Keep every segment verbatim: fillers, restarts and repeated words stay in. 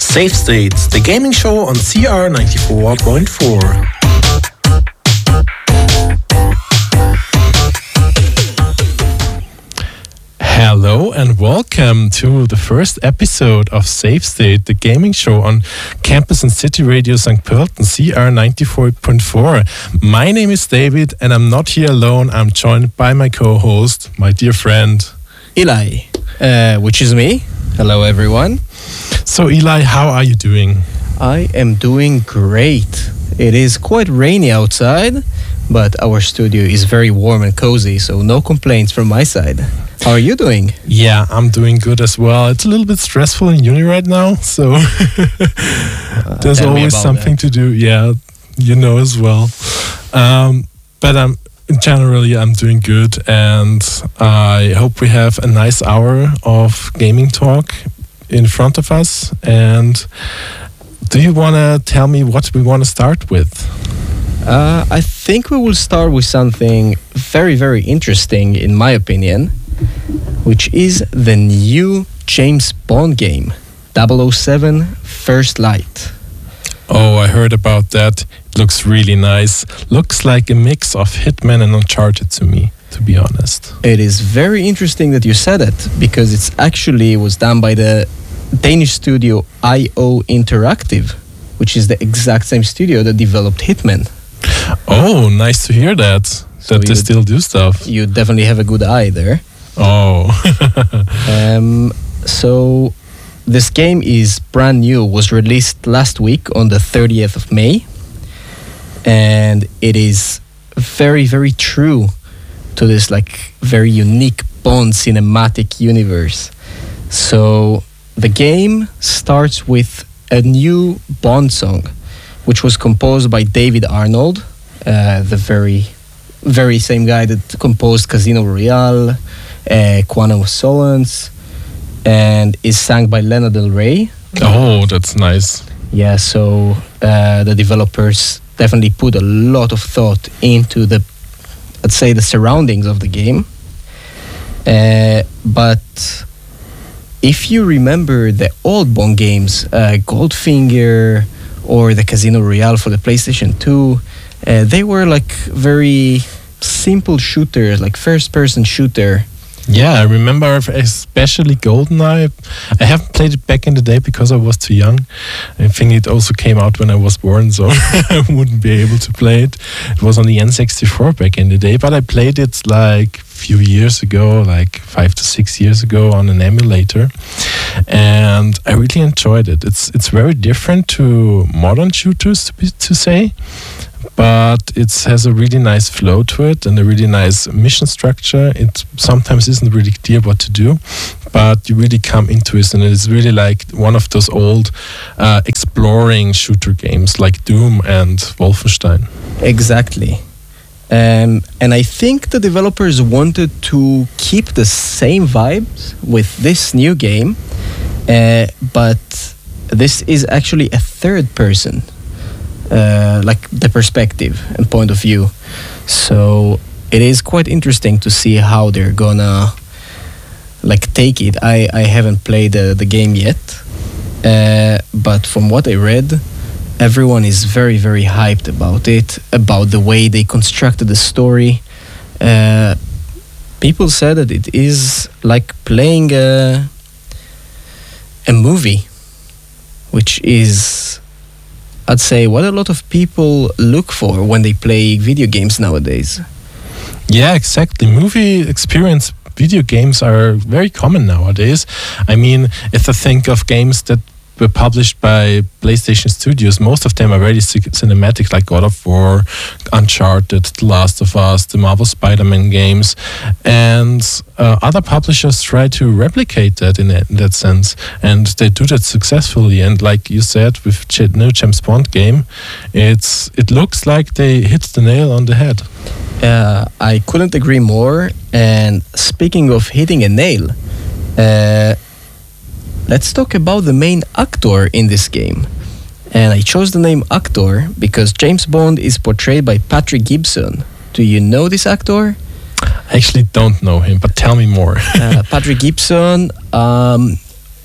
Safe States, the gaming show on C R ninety-four point four. Hello and welcome to the first episode of Safe State, the gaming show on Campus and City Radio Sankt Pölten, C R ninety-four point four. My name is David and I'm not here alone. I'm joined by my co-host, my dear friend Eli, uh, which is me. Hello everyone. So Eli, how are you doing? I am doing great. It is quite rainy outside, but our studio is very warm and cozy, so no complaints from my side. How are you doing? Yeah, I'm doing good as well. It's a little bit stressful in uni right now, so there's uh, always something that. to do. Yeah, you know as well. Um, but I'm generally I'm doing good, and I hope we have a nice hour of gaming talk in front of us. And do you want to tell me what we want to start with? Uh, I think we will start with something very, very interesting, in my opinion, which is the new James Bond game, double oh seven First Light. Oh, I heard about that. It looks really nice. Looks like a mix of Hitman and Uncharted to me, to be honest. It is very interesting that you said it, because it's actually was done by the Danish studio I O Interactive, which is the exact same studio that developed Hitman. Oh, nice to hear that, So that they you- still do stuff. You definitely have a good eye there. Oh. Um, so this game is brand new, was released last week on the thirtieth of May, and it is very, very true to this like very unique Bond cinematic universe. So the game starts with a new Bond song, which was composed by David Arnold, uh, the very, very same guy that composed Casino Royale, uh, Quantum of Solace, and is sung by Lana Del Rey. Oh, that's nice. Yeah, so uh, the developers definitely put a lot of thought into the, let's say, the surroundings of the game. Uh, but if you remember the old Bond games, uh, Goldfinger or the Casino Royale for the PlayStation two, uh, they were like very simple shooters, like first-person shooter. Yeah, I remember especially GoldenEye. I haven't played it back in the day because I was too young. I think it also came out when I was born, so I wouldn't be able to play it. It was on the N sixty-four back in the day, but I played it like a few years ago, like five to six years ago on an emulator. And I really enjoyed it. It's it's very different to modern shooters, to, be, to say. But it has a really nice flow to it and a really nice mission structure. It sometimes isn't really clear what to do, but you really come into it, and it's really like one of those old uh, exploring shooter games like Doom and Wolfenstein. Exactly. Um, and I think the developers wanted to keep the same vibes with this new game, uh, but this is actually a third person. Uh, like the perspective and point of view. So it is quite interesting to see how they're gonna like take it. I, I haven't played the, the game yet, uh, but from what I read, everyone is very, very hyped about it, about the way they constructed the story. Uh, people said that it is like playing a, a movie, which is, I'd say, what a lot of people look for when they play video games nowadays. Yeah, exactly. Movie experience video games are very common nowadays. I mean, if I think of games that were published by PlayStation Studios, most of them are very c- cinematic, like God of War, Uncharted, The Last of Us, the Marvel Spider-Man games, and uh, other publishers try to replicate that in, that in that sense, and they do that successfully. And like you said, with Ch- new James Bond game, it's it looks like they hit the nail on the head. Uh, I couldn't agree more. And speaking of hitting a nail, uh, let's talk about the main actor in this game. And I chose the name actor because James Bond is portrayed by Patrick Gibson. Do you know this actor? I actually don't know him, but tell me more. uh, Patrick Gibson, um,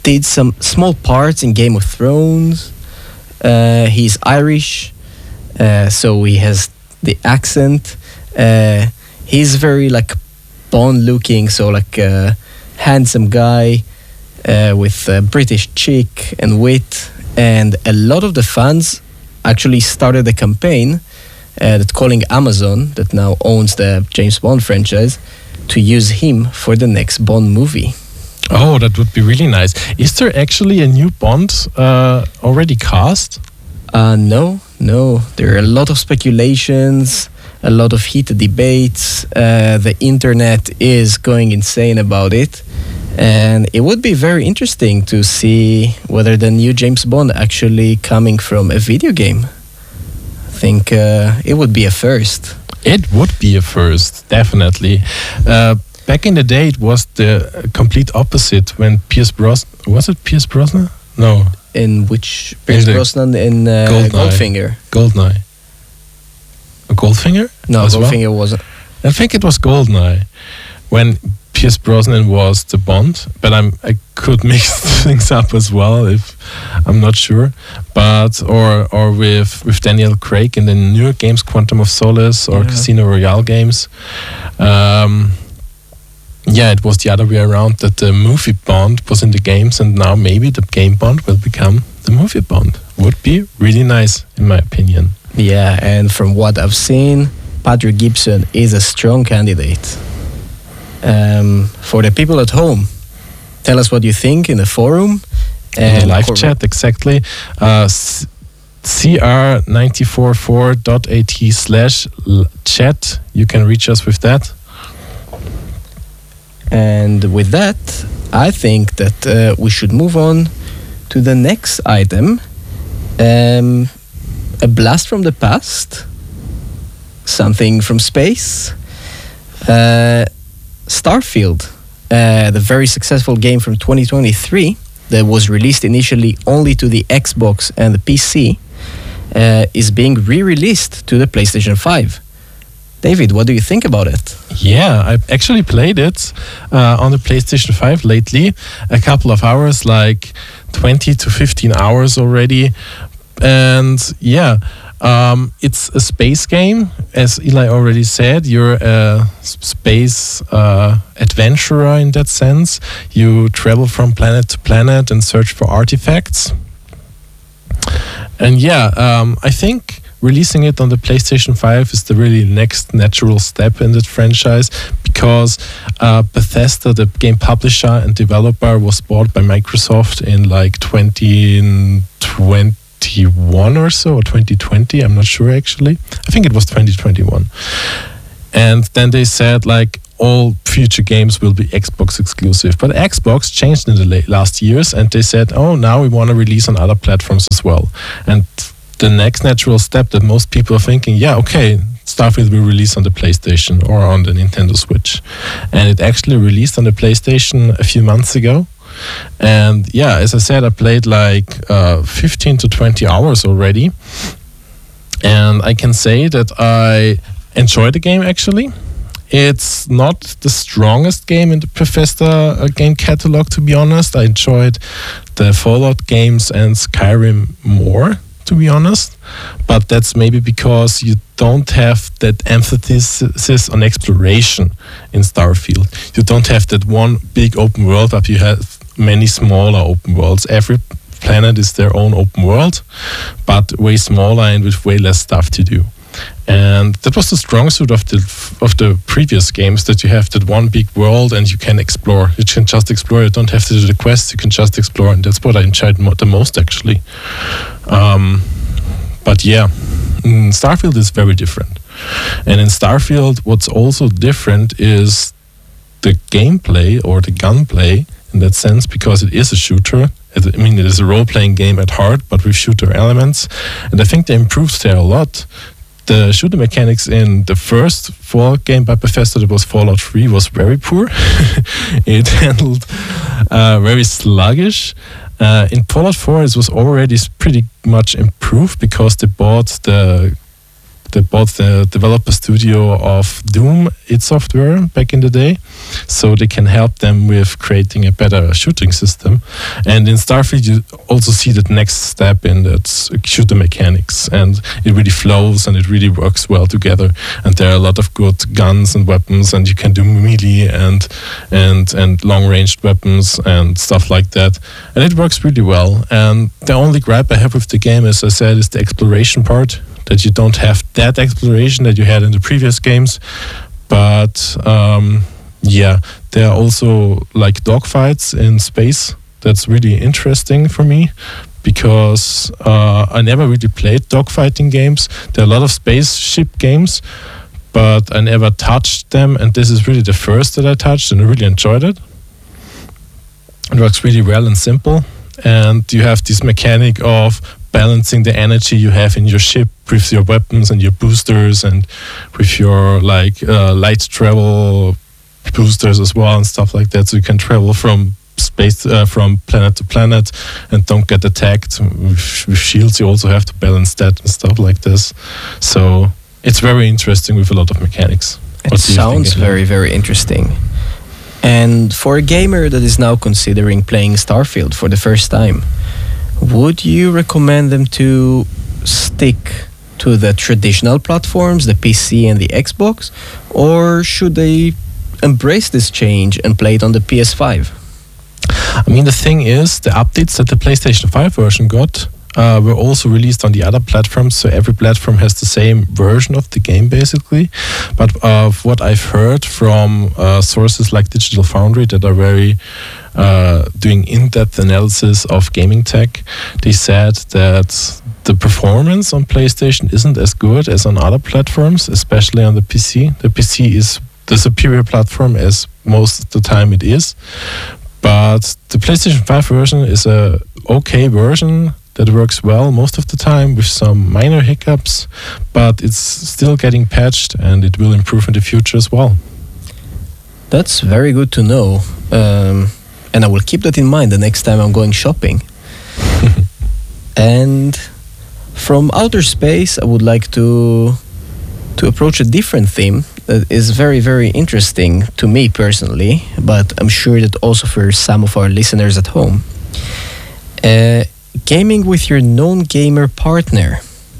did some small parts in Game of Thrones. Uh, he's Irish, uh, so he has the accent. Uh, he's very like Bond-looking, so like a handsome guy uh, with a British chick and wit. And a lot of the fans actually started a campaign uh, that calling Amazon, that now owns the James Bond franchise, to use him for the next Bond movie. Oh, that would be really nice. Is there actually a new Bond uh, already cast? Uh, no, no. There are a lot of speculations, a lot of heated debates. Uh, the internet is going insane about it. And it would be very interesting to see whether the new James Bond actually coming from a video game. I think uh, it would be a first. It would be a first, definitely. Uh, back in the day, it was the complete opposite when Pierce Brosnan... Was it Pierce Brosnan? No. In which Pierce In Brosnan in uh, Goldeneye. Goldfinger? Goldeneye. A Goldfinger? No, as well? Goldfinger wasn't. I think it was Goldeneye when Pierce Brosnan was the Bond, but I'm I could mix things up as well if I'm not sure. But or or with with Daniel Craig in the newer games, Quantum of Solace or Yeah. Casino Royale games. Um, yeah, it was the other way around, that the movie Bond was in the games, and now maybe the game Bond will become the movie Bond. Would be really nice, in my opinion. Yeah, and from what I've seen, Patrick Gibson is a strong candidate. Um, for the people at home, tell us what you think in the forum. In the live cor- chat, exactly. Uh, s- C R nine four four dot A T slash chat. You can reach us with that. And with that, I think that uh, we should move on to the next item. Um, a blast from the past. Something from space. Uh, Starfield, uh, the very successful game from twenty twenty-three that was released initially only to the Xbox and the P C, uh, is being re-released to the PlayStation five. David, what do you think about it? Yeah, I actually played it uh, on the PlayStation five lately. A couple of hours, like twenty to fifteen hours already. And yeah, um, it's a space game. As Eli already said, you're a s- space uh, adventurer in that sense. You travel from planet to planet and search for artifacts. And yeah, um, I think releasing it on the PlayStation five is the really next natural step in that franchise, because uh, Bethesda, the game publisher and developer, was bought by Microsoft in like twenty twenty-one or so, or twenty twenty, I'm not sure actually. I think it was twenty twenty-one. And then they said like all future games will be Xbox exclusive. But Xbox changed in the la- last years, and they said, oh, now we want to release on other platforms as well. And the next natural step that most people are thinking, yeah, okay, Starfield will release on the PlayStation or on the Nintendo Switch. And it actually released on the PlayStation a few months ago. And yeah, as I said, I played like uh, fifteen to twenty hours already. And I can say that I enjoyed the game actually. It's not the strongest game in the Bethesda uh, game catalog, to be honest. I enjoyed the Fallout games and Skyrim more, to be honest. But that's maybe because you don't have that emphasis on exploration in Starfield. You don't have that one big open world, but you have many smaller open worlds. Every planet is their own open world, but way smaller and with way less stuff to do. And that was the strong suit of the of the previous games, that you have that one big world and you can explore. You can just explore. You don't have to do the quests. You can just explore, and that's what I enjoyed mo- the most actually. Um, but yeah, mm, Starfield is very different. And in Starfield, what's also different is the gameplay or the gunplay in that sense, because it is a shooter. I mean, it is a role-playing game at heart, but with shooter elements. And I think they improved there a lot. The shooter mechanics in the first Fallout game by Bethesda, that was Fallout three, was very poor. It handled uh, very sluggish. Uh, in Fallout four, it was already s- pretty much improved because they bought the They bought the developer studio of Doom, id Software, back in the day, so they can help them with creating a better shooting system. And in Starfield, you also see that next step in that shooter mechanics, and it really flows and it really works well together. And there are a lot of good guns and weapons, and you can do melee and and and long-ranged weapons and stuff like that. And it works really well. And the only gripe I have with the game, as I said, is the exploration part. That you don't have that exploration that you had in the previous games. But um, yeah, there are also like dogfights in space. That's really interesting for me, because uh, I never really played dogfighting games. There are a lot of spaceship games, but I never touched them, and this is really the first that I touched, and I really enjoyed it. It works really well and simple, and you have this mechanic of balancing the energy you have in your ship with your weapons and your boosters, and with your like uh, light travel boosters as well and stuff like that, so you can travel from space uh, from planet to planet and don't get attacked with, with shields. You also have to balance that and stuff like this, so it's very interesting with a lot of mechanics. It sounds very very interesting. And for a gamer that is now considering playing Starfield for the first time, would you recommend them to stick to the traditional platforms, the P C and the Xbox, or should they embrace this change and play it on the P S five? I mean, the thing is, the updates that the PlayStation five version got uh, were also released on the other platforms, so every platform has the same version of the game, basically. But uh, what I've heard from uh, sources like Digital Foundry that are very uh, doing in-depth analysis of gaming tech, they said that the performance on PlayStation isn't as good as on other platforms, especially on the P C. The P C is the superior platform, as most of the time it is. But the PlayStation five version is a okay version that works well most of the time, with some minor hiccups, but it's still getting patched and it will improve in the future as well. That's very good to know. Um, and I will keep that in mind the next time I'm going shopping. And from outer space, I would like to to approach a different theme that is very, very interesting to me personally, but I'm sure that also for some of our listeners at home. Uh, gaming with your known gamer partner.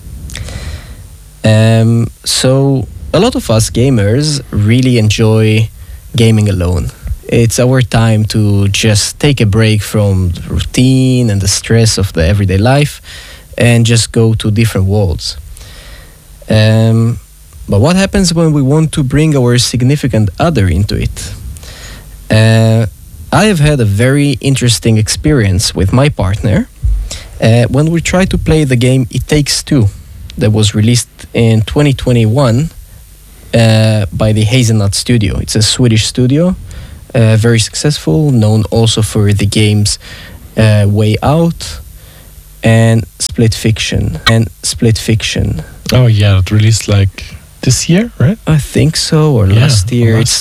Um, so a lot of us gamers really enjoy gaming alone. It's our time to just take a break from the routine and the stress of the everyday life and just go to different worlds. Um, but what happens when we want to bring our significant other into it? Uh, I have had a very interesting experience with my partner uh, when we tried to play the game It Takes Two that was released in twenty twenty-one uh, by the Hazelnut Studio. It's a Swedish studio, uh, very successful, known also for the games uh, Way Out and Split Fiction. And Split Fiction. Oh yeah, it released like this year, right? I think so, or yeah, last year. Last it's